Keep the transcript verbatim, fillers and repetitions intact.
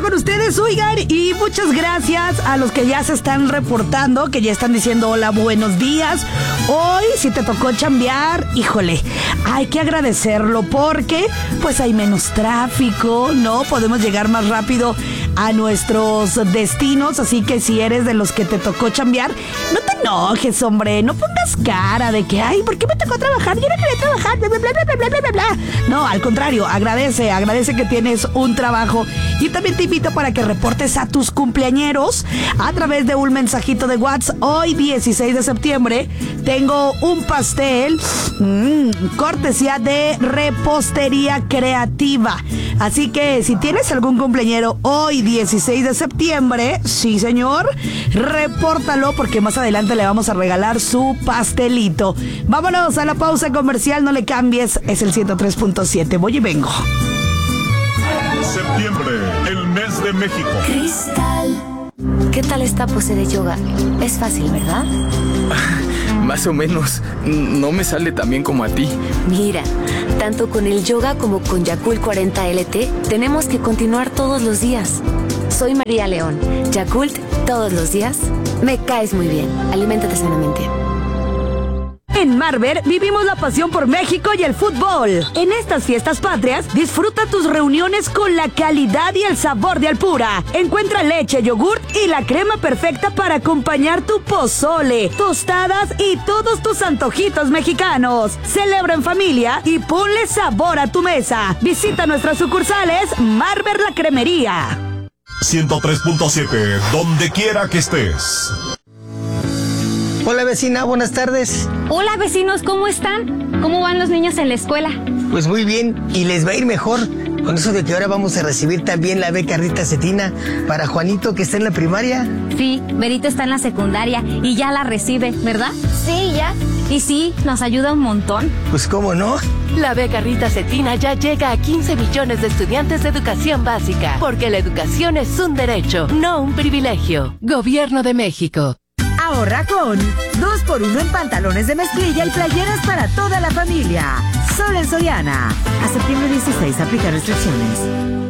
con ustedes, oigan, y muchas gracias a los que ya se están reportando, que ya están diciendo hola, buenos días. Hoy, si te tocó chambear, híjole, hay que agradecerlo porque pues hay menos tráfico, ¿no? Podemos llegar más rápido a nuestros destinos, así que si eres de los que te tocó chambear, no te enojes, hombre, no pongas cara de que, ay, ¿por qué me tocó trabajar? Yo no quería trabajar, bla, bla, bla, bla, bla, bla, bla, bla. No, al contrario, agradece, agradece que tienes un trabajo. Y también te invito para que reportes a tus cumpleañeros a través de un mensajito de WhatsApp. Hoy, dieciséis de septiembre, tengo un pastel, mmm, cortesía de Repostería Creativa. Así que si tienes algún cumpleañero hoy, dieciséis de septiembre, sí señor, repórtalo porque más adelante le vamos a regalar su pastelito. Vámonos a la pausa comercial, no le cambies, es el ciento tres punto siete. Voy y vengo. Septiembre, el mes de México. Cristal. ¿Qué tal esta pose de yoga? Es fácil, ¿verdad? Más o menos. No me sale tan bien como a ti. Mira, tanto con el yoga como con Yakult cuarenta L T, tenemos que continuar todos los días. Soy María León. Yakult, todos los días. Me caes muy bien. Aliméntate sanamente. En Marver vivimos la pasión por México y el fútbol. En estas fiestas patrias, disfruta tus reuniones con la calidad y el sabor de Alpura. Encuentra leche, yogurt y la crema perfecta para acompañar tu pozole, tostadas y todos tus antojitos mexicanos. Celebra en familia y ponle sabor a tu mesa. Visita nuestras sucursales Marver La Cremería. ciento tres punto siete, donde quiera que estés. Hola vecina, buenas tardes. Hola vecinos, ¿cómo están? ¿Cómo van los niños en la escuela? Pues muy bien, y les va a ir mejor con eso de que ahora vamos a recibir también la beca Rita Cetina para Juanito que está en la primaria. Sí, Berito está en la secundaria y ya la recibe, ¿verdad? Sí, ya. Y sí, nos ayuda un montón. Pues cómo no. La beca Rita Cetina ya llega a quince millones de estudiantes de educación básica, porque la educación es un derecho, no un privilegio. Gobierno de México. Ahorra con dos por uno en pantalones de mezclilla y playeras para toda la familia. Solo en Soriana. A septiembre dieciséis aplica restricciones.